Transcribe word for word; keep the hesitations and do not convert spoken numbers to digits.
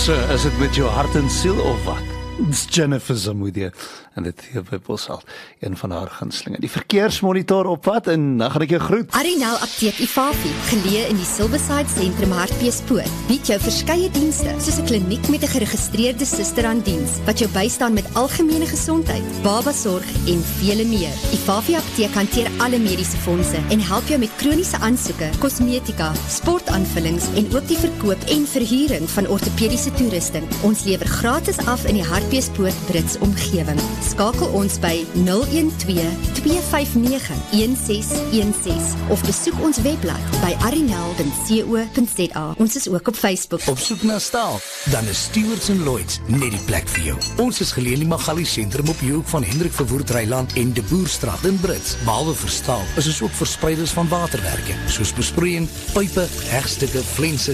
So, is dit met jou hart en siel of wat? Dis Jennifer Zamudia en dit hier by Bosal, een van haar gunstelinge. Die verkeersmonitor op pad en dan gaan ek jou groet. Arinel Apteek Ifafi, geleë in die Silverside Sentrum Hartbeespoort, bied jou verskeie dienste, soos 'n kliniek met 'n geregistreerde suster aan diens, wat jou bystaan met algemene gesondheid, babasorg en vele meer. Ifafi Apteek hanteer alle mediese fondse en help jou met kroniese aansoeke, kosmetika, sportaanvullings en ook die verkoop en verhuuring van ortopediese toerusting. Ons lewer gratis af in die Hartbeespoort Brits omgewing. Skakel ons by nul een twee, twee vyf nege, een ses een ses of besoek ons webblad by arinel punt co punt za. Ons is ook op Facebook. Op soek na staal, dan is Stewards en Lloyds net die plek vir jou. Ons is geleë in die Magali sentrum op die hoek van Hendrik Verwoerd Reiland en De Boerstraat in Brits. Behalwe vir staal, is ons ook verspreiders van waterwerke, soos besproeiing, pype, hegstukke, flense,